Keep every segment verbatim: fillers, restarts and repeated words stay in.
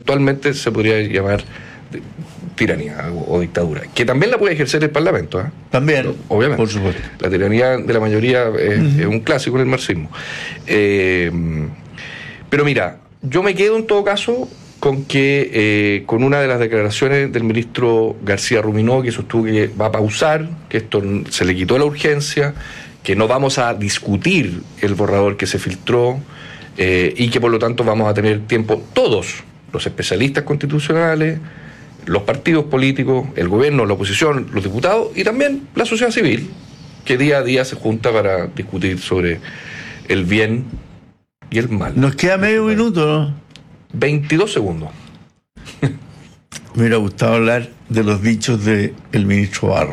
eventualmente se podría llamar tiranía o, o dictadura, que también la puede ejercer el Parlamento, ¿eh? También, Pero, obviamente, por supuesto. La tiranía de la mayoría es, uh-huh. es un clásico en el marxismo. Eh, pero mira, yo me quedo en todo caso con que eh, con una de las declaraciones del ministro García Ruminó, que sostuvo que va a pausar, que esto se le quitó la urgencia, que no vamos a discutir el borrador que se filtró, eh, y que por lo tanto vamos a tener tiempo todos, los especialistas constitucionales, los partidos políticos, el gobierno, la oposición, los diputados y también la sociedad civil, que día a día se junta para discutir sobre el bien y el mal. Nos queda medio minuto, ¿no? veintidós segundos. Me hubiera gustado hablar de los dichos del ministro Barro.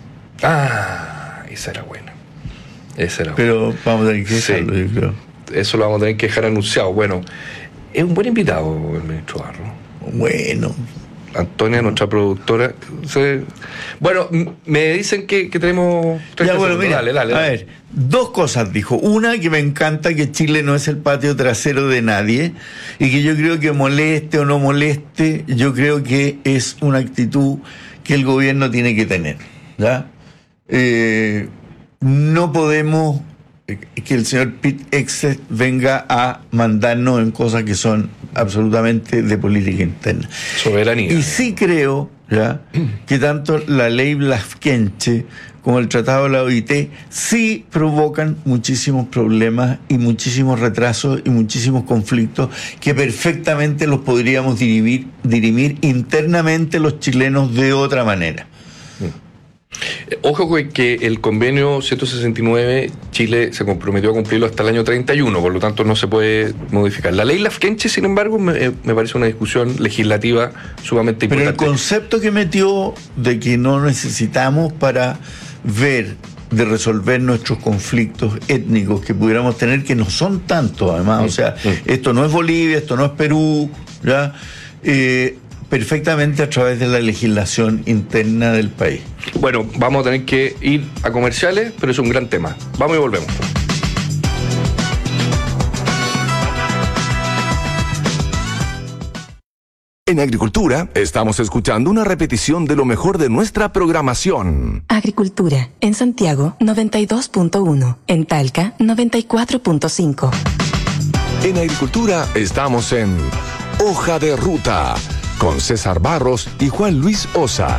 Ah, esa era buena. Esa era Pero buena. vamos a tener que dejarlo, sí, yo creo. Eso lo vamos a tener que dejar anunciado. Bueno, es un buen invitado el ministro Barro. Bueno. Antonia, nuestra productora. Se... Bueno, me dicen que, que tenemos... Ya, bueno, mira, dale, dale, dale. A ver, dos cosas dijo. Una, que me encanta, que Chile no es el patio trasero de nadie, y que yo creo que moleste o no moleste, yo creo que es una actitud que el gobierno tiene que tener, ¿ya? Eh, no podemos que el señor Pete Hegseth venga a mandarnos en cosas que son absolutamente de política interna. Soberanía. Y sí creo, ¿ya?, que tanto la ley Lafkenche como el tratado de la O I T sí provocan muchísimos problemas y muchísimos retrasos y muchísimos conflictos que perfectamente los podríamos dirimir, dirimir internamente los chilenos de otra manera. Ojo que el convenio ciento sesenta y nueve Chile se comprometió a cumplirlo hasta el año treinta y uno, por lo tanto no se puede modificar. La ley Lafkenche, sin embargo, me, me parece una discusión legislativa sumamente importante. Pero el concepto que metió de que no necesitamos para ver de resolver nuestros conflictos étnicos que pudiéramos tener, que no son tantos además, mm. o sea, mm. esto no es Bolivia, esto no es Perú, ¿ya? Eh, perfectamente a través de la legislación interna del país. Bueno, vamos a tener que ir a comerciales, pero es un gran tema. Vamos y volvemos. En Agricultura estamos escuchando una repetición de lo mejor de nuestra programación. Agricultura, en Santiago noventa y dos punto uno, en Talca noventa y cuatro punto cinco. En Agricultura estamos en Hoja de Ruta, con César Barros y Juan Luis Osa.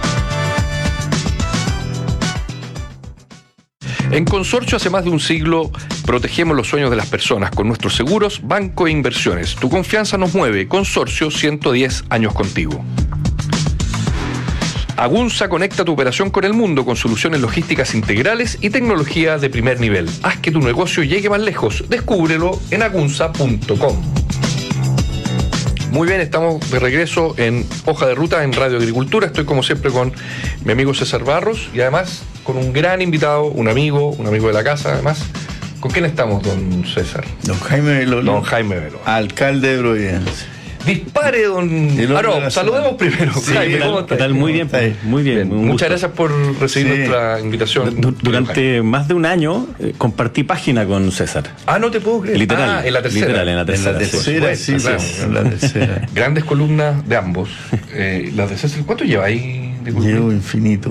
En Consorcio, hace más de un siglo, protegemos los sueños de las personas con nuestros seguros, banco e inversiones. Tu confianza nos mueve. Consorcio, ciento diez años contigo. Agunza conecta tu operación con el mundo con soluciones logísticas integrales y tecnología de primer nivel. Haz que tu negocio llegue más lejos. Descúbrelo en agunza punto com. Muy bien, estamos de regreso en Hoja de Ruta en Radio Agricultura. Estoy como siempre con mi amigo César Barros y además con un gran invitado, un amigo, un amigo de la casa además. ¿Con quién estamos, don César? Don Jaime Belolio. Don Jaime Belolio. Alcalde de Providencia. Dispare, don... Ah, no, saludemos primero. Sí, Jaime, ¿cómo está? ¿Qué tal? Muy bien, pues, muy bien. bien. Muchas gracias por recibir sí. nuestra invitación. Du- durante más de un año eh, compartí página con César. Ah, no te puedo creer. Literal. Ah, en la tercera. Literal, en la tercera. En la tercera, sí, claro, en la tercera. Grandes columnas de ambos. Eh, las de César, ¿cuánto lleva ahí? Llevo infinito.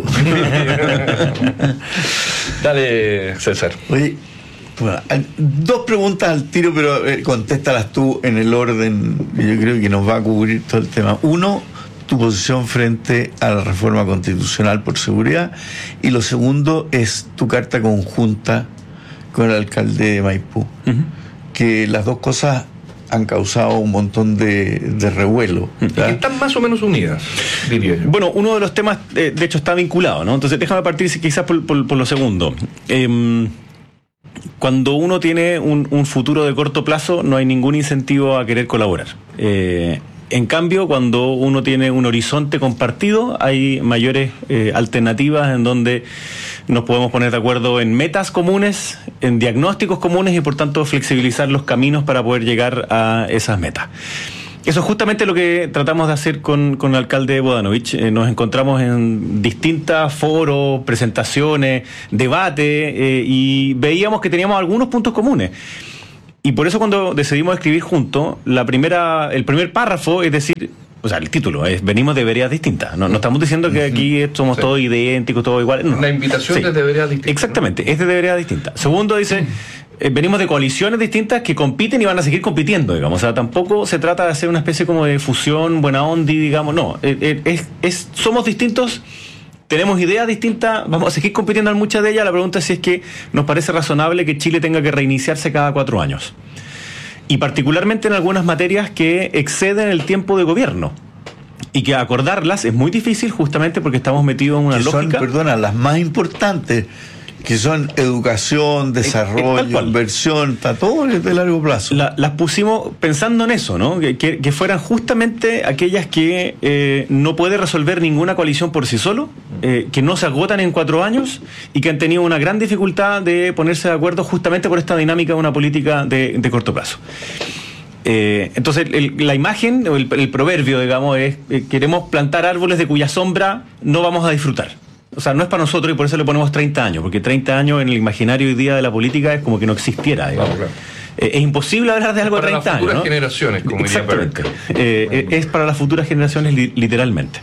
Dale, César. Oye, bueno, dos preguntas al tiro, pero eh, contéstalas tú en el orden que yo creo que nos va a cubrir todo el tema. Uno, tu posición frente a la reforma constitucional por seguridad, y lo segundo es tu carta conjunta con el alcalde de Maipú, uh-huh. que las dos cosas han causado un montón de, de revuelo. Y que están más o menos unidas, diría yo. Bueno, uno de los temas, eh, de hecho, está vinculado, ¿no? Entonces, déjame partir quizás por, por, por lo segundo. Eh, Cuando uno tiene un, un futuro de corto plazo, no hay ningún incentivo a querer colaborar. Eh, en cambio, cuando uno tiene un horizonte compartido, hay mayores eh, alternativas en donde nos podemos poner de acuerdo en metas comunes, en diagnósticos comunes y, por tanto, flexibilizar los caminos para poder llegar a esas metas. Eso es justamente lo que tratamos de hacer con, con el alcalde Bodanovich. Eh, nos encontramos en distintos foros, presentaciones, debates, eh, y veíamos que teníamos algunos puntos comunes. Y por eso cuando decidimos escribir juntos, la primera, el primer párrafo es decir, o sea, el título es venimos de veredas distintas. No, no estamos diciendo que aquí somos sí. todos idénticos, todos iguales. No. La invitación sí. desde veredas distintas. Exactamente, ¿no? Es desde veredas distintas. Segundo dice, mm. eh, venimos de coaliciones distintas que compiten y van a seguir compitiendo, digamos. O sea, tampoco se trata de hacer una especie como de fusión, buena onda, digamos. No, eh, eh, es, es, somos distintos. Tenemos ideas distintas, vamos a seguir compitiendo en muchas de ellas. La pregunta es si es que nos parece razonable que Chile tenga que reiniciarse cada cuatro años. Y particularmente en algunas materias que exceden el tiempo de gobierno. Y que acordarlas es muy difícil justamente porque estamos metidos en una que lógica... Son, perdona, las más importantes, que son educación, desarrollo, inversión, está todo de largo plazo. La, las pusimos pensando en eso, ¿no? Que, que, que fueran justamente aquellas que eh, no puede resolver ninguna coalición por sí solo, eh, que no se agotan en cuatro años y que han tenido una gran dificultad de ponerse de acuerdo justamente por esta dinámica de una política de, de corto plazo. Eh, entonces el, la imagen, el, el proverbio, digamos, es eh, queremos plantar árboles de cuya sombra no vamos a disfrutar. O sea, no es para nosotros y por eso le ponemos treinta años, porque treinta años en el imaginario hoy día de la política es como que no existiera, digamos. Claro, claro. Eh, es imposible hablar de algo para de treinta años, para las futuras ¿no? generaciones, como exactamente. Diría eh, es para las futuras generaciones li- literalmente.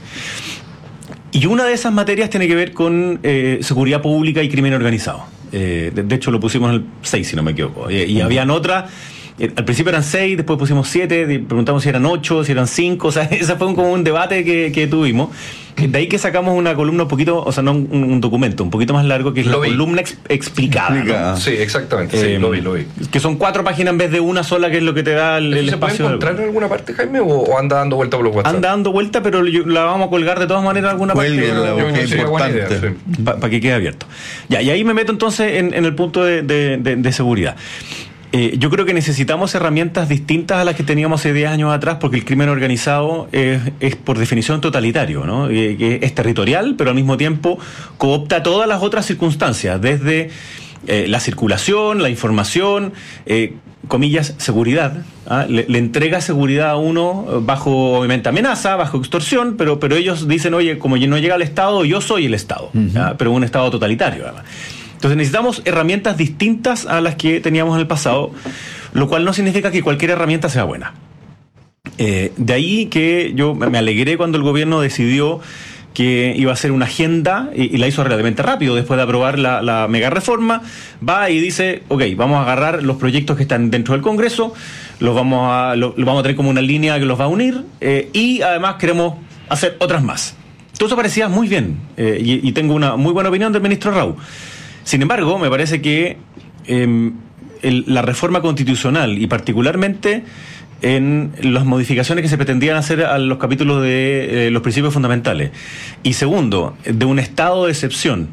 Y una de esas materias tiene que ver con eh, seguridad pública y crimen organizado. Eh, de, de hecho lo pusimos en el seis, si no me equivoco. Eh, y uh-huh. habían otras... Al principio eran seis, después pusimos siete, preguntamos si eran ocho, si eran cinco, o sea, ese fue un, como un debate que, que tuvimos. De ahí que sacamos una columna un poquito, o sea, no un, un documento, un poquito más largo, que es lo la vi. columna ex- explicada. Explica. ¿No? Sí, exactamente, sí, eh, lo vi, lo vi. Que son cuatro páginas en vez de una sola, que es lo que te da el, el ¿Se espacio. ¿Se puede encontrar en alguna parte, Jaime, o, o anda dando vuelta por los WhatsApp? Anda dando vuelta, pero yo, la vamos a colgar de todas maneras en alguna Cuélguenla, parte. porque es importante. Sí. Para pa que quede abierto. Ya, y ahí me meto entonces en, en el punto de, de, de, de seguridad. Eh, yo creo que necesitamos herramientas distintas a las que teníamos hace diez años atrás, porque el crimen organizado es, es por definición totalitario, ¿no? Eh, es territorial, pero al mismo tiempo coopta todas las otras circunstancias, desde eh, la circulación, la información, eh, comillas, seguridad. ¿ah? Le, le entrega seguridad a uno bajo, obviamente, amenaza, bajo extorsión, pero, pero ellos dicen, oye, como no llega al Estado, yo soy el Estado, uh-huh. ¿ah? Pero un Estado totalitario, además. Entonces necesitamos herramientas distintas a las que teníamos en el pasado, lo cual no significa que cualquier herramienta sea buena. Eh, de ahí que yo me alegré cuando el gobierno decidió que iba a hacer una agenda y, y la hizo relativamente rápido después de aprobar la, la mega reforma. Va y dice, ok, vamos a agarrar los proyectos que están dentro del Congreso, los vamos a, lo, los vamos a tener como una línea que los va a unir eh, y además queremos hacer otras más. Todo eso parecía muy bien eh, y, y tengo una muy buena opinión del ministro Raúl. Sin embargo, me parece que eh, el, la reforma constitucional y particularmente en las modificaciones que se pretendían hacer a los capítulos de eh, los principios fundamentales y segundo, de un estado de excepción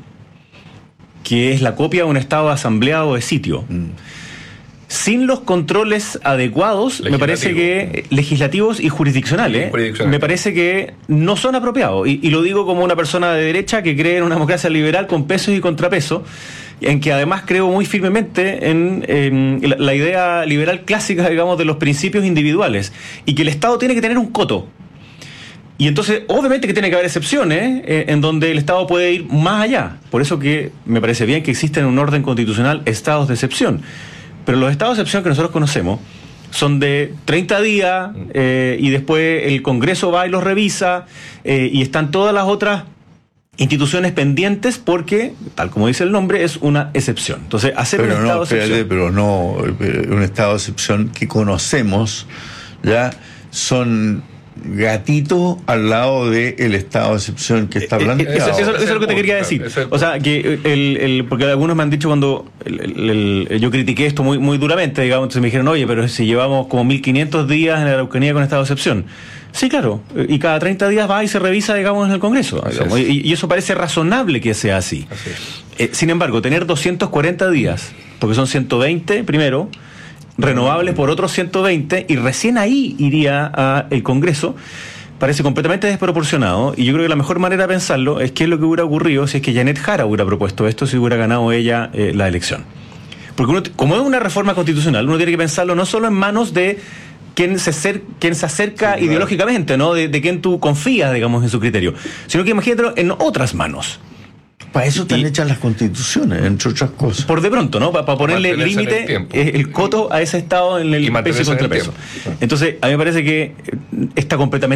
que es la copia de un estado de asamblea o de sitio mm. sin los controles adecuados, me parece que legislativos y jurisdiccionales, sí, jurisdiccional. Me parece que no son apropiados. Y, y lo digo como una persona de derecha que cree en una democracia liberal con pesos y contrapesos, en que además creo muy firmemente en, en la, la idea liberal clásica, digamos, de los principios individuales, y que el Estado tiene que tener un coto. Y entonces, obviamente que tiene que haber excepciones eh, en donde el Estado puede ir más allá. Por eso que me parece bien que existen en un orden constitucional estados de excepción. Pero los estados de excepción que nosotros conocemos son de treinta días eh, y después el Congreso va y los revisa eh, y están todas las otras instituciones pendientes porque, tal como dice el nombre, es una excepción. Entonces, hacer pero un no, estado de espérate, excepción... Pero no, un estado de excepción que conocemos ya son... gatito al lado del estado de excepción que está planteado. Eso, eso, eso, eso es lo que te quería decir. O sea, que el, el porque algunos me han dicho cuando el, el, el, yo critiqué esto muy muy duramente, digamos, entonces me dijeron, oye, pero si llevamos como mil quinientos días en la Araucanía con estado de excepción. Sí, claro, y cada treinta días va y se revisa, digamos, en el Congreso. Digamos, y, y eso parece razonable que sea así. así eh, sin embargo, tener doscientos cuarenta días, porque son ciento veinte primero, renovables por otros ciento veinte, y recién ahí iría al Congreso, parece completamente desproporcionado. Y yo creo que la mejor manera de pensarlo es qué es lo que hubiera ocurrido si es que Janet Jara hubiera propuesto esto, si hubiera ganado ella eh, la elección. Porque uno, como es una reforma constitucional, uno tiene que pensarlo no solo en manos de quien se, acer, quien se acerca sí, ideológicamente, ¿no? De, de quien tú confías, digamos, en su criterio, sino que imagínatelo en otras manos. Para eso están Y- hechas las constituciones, entre otras cosas. Por de pronto, ¿no? Para ponerle mantenerse en el límite, tiempo. eh, el coto a ese Estado en el Y peso y mantenerse en el contrapeso. tiempo. Entonces, a mí me parece que está completamente